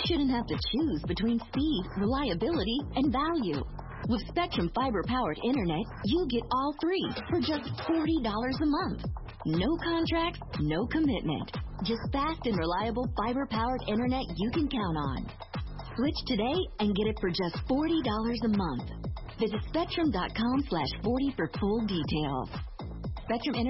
shouldn't have to choose between speed, reliability, and value. With Spectrum fiber-powered internet, you get all three for just $40 a month. No contracts, no commitment. Just fast and reliable fiber-powered internet you can count on. Switch today and get it for just $40 a month. Visit Spectrum.com/40 for full details. Spectrum Internet